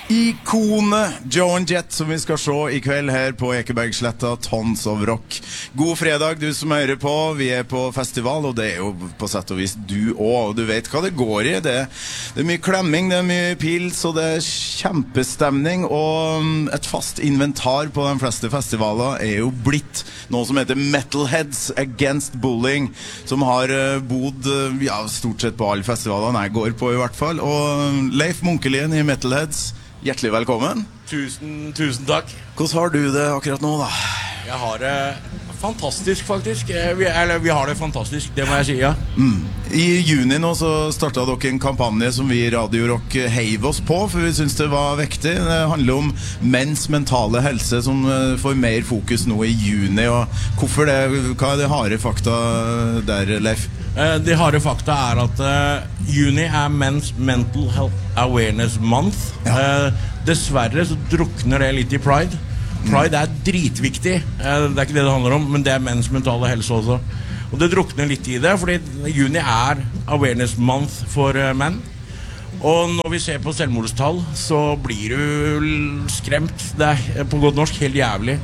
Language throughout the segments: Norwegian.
Ikonet Joan Jett som vi skal se I kveld her på Ekebergsletta, Tons of Rock. God fredag, du som hører på. Vi på festival, og det jo på sett og vis du også. Og du vet hva det går I. Det mye klemming, det mye pils, og det kjempestemning. Og et fast inventar på de fleste festivaler jo blitt noe som heter Metalheads Against Bullying, som har bodd stort sett på alle festivalene jeg går på I hvert fall. Og Leif Munkelien I Metalheads, hjertelig velkommen. Tusen takk. Hvordan har du det akkurat nå da? Jeg har det fantastisk faktisk. Vi har det fantastisk, det må jeg si, ja. I juni nå så startet dere en kampanje som vi I Radio Rock heiv oss på, for vi synes det var viktig. Det handler om menns mentale helse som får mer fokus nå I juni. Og hvorfor det? Hva det harde fakta der, Leif? Det harde fakta at juni Men's Mental Health Awareness Month. Ja. Dessverre så drukner det litt I Pride. Pride dritviktig. Det ikke det handler om, men det menns mentale helse også. Og det drukner litt I det, fordi juni Awareness Month for menn. Og når vi ser på selvmordstall, så blir du skremt. Det på godt norsk helt jævlig.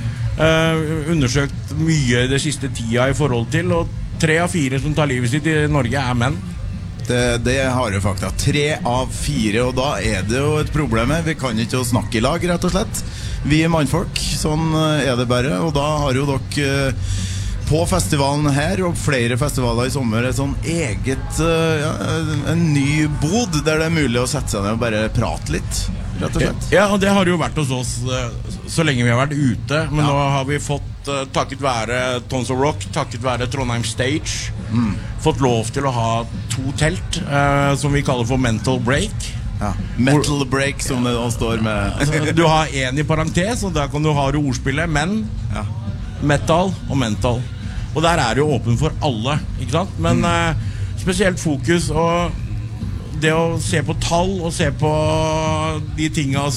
Undersøkt mye det siste tida I forhold til, og 3 av 4 som tar livet sitt I Norge menn. Det har jo fakta. 3 av 4, og da det jo et problem. Vi kan ikke snakke I lag, rett og slett. Vi mannfolk, sånn det bare. Og da har jo dere på festivalen her, og flere festivaler I sommer, et sånn eget, en ny bod, der det mulig å sette seg ned og bare prate litt, rett og slett. Ja, og det har jo vært hos oss så lenge vi har vært ute, men nå har vi fått, takket være Tons of Rock, takket være Trondheim Stage, fått lov til å ha 2 telt, som vi kaller for Mental Break. Ja, Metal Break som det da står med. Altså, du har en I parentes, og der kan du ha ordspillet, men metal og mental. Og der det jo åpen for alle, ikke sant? Men spesielt fokus, og det å se på tall, og se på de tingene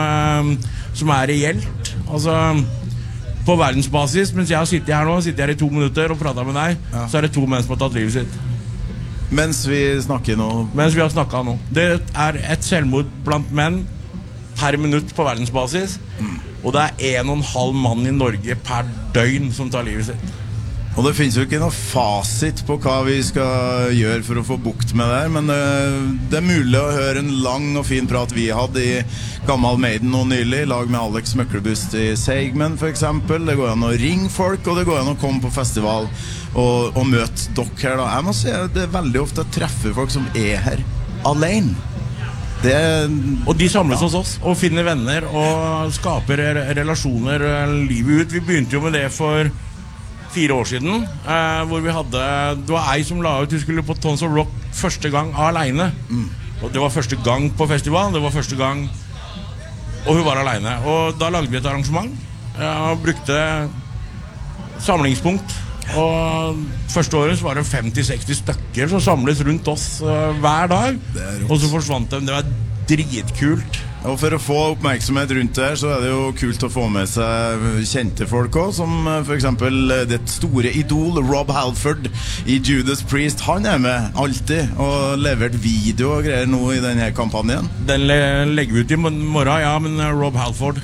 som reelt. Altså, på verdensbasis, mens jeg har sittet her nå, sitter jeg I 2 minutter og pratet med deg, så det 2 menn som har tatt livet sitt. Mens vi snakker nå? Mens vi har snakket nå. Det et selvmord blant menn per minutt på verdensbasis, og det 1,5 mann I Norge per døgn som tar livet sitt. Og det finnes jo ikke noe fasit på hva vi skal gjøre for å få bukt med det her, men det mulig å høre en lang og fin prat vi hadde I Gammal Maiden nå nylig, lag med Alex Møklebust I Seigmen for eksempel. Det går an å ringe folk, og det går an å komme på festival og møte dere her da. Jeg må si det veldig ofte å treffe folk som her alene. Og de samles hos oss og finner venner og skaper relasjoner livet ut. Vi begynte jo med det for 4 år siden, hvor vi hadde, det var ei som la ut, hun skulle på Tons of Rock første gang alene. Og det var første gang på festival, det var første gang, og hun var alene. Og da lagde vi et arrangement, og brukte samlingspunkt. Og første året så var det 50-60 stykker som samles rundt oss hver dag. Og så forsvant de, det var dritkult. Og for å få oppmerksomhet rundt det her, så det jo kult å få med seg kjente folk også, som for eksempel det store idol Rob Halford I Judas Priest. Han med alltid, og levert video og greier nå I denne kampanjen. Den legger vi ut I morgen, ja, men Rob Halford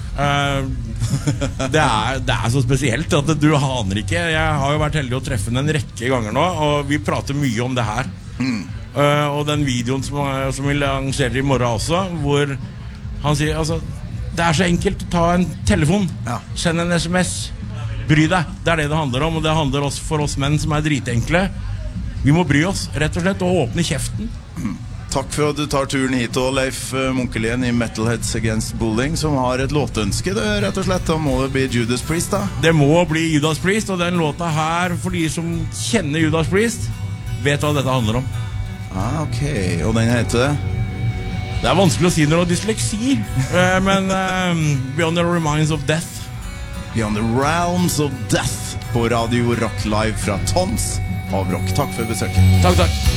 det så spesielt at du aner ikke. Jeg har jo vært heldig å treffe den en rekke ganger nå, og vi prater mye om det her. Og den videoen som vi lanserer I morgen også, hvor han sier, altså, det så enkelt, ta en telefon, send en SMS, bry deg, det det handler om, og det handler også for oss menn som dritenkle. Vi må bry oss, rett og slett, og åpne kjeften. Takk for at du tar turen hit, og Leif Munkelien I Metalheads Against Bullying, som har et låtønske, rett og slett. Da må det bli Judas Priest, da. Det må bli Judas Priest, og den låta her, for de som kjenner Judas Priest, vet hva dette handler om. Ok, og den heter det? Det vanskelig å si når du har dysleksi, men Beyond the Remains of Death. Beyond the Realms of Death på Radio Rock Live fra Tons of Rock. Takk for besøket. Takk.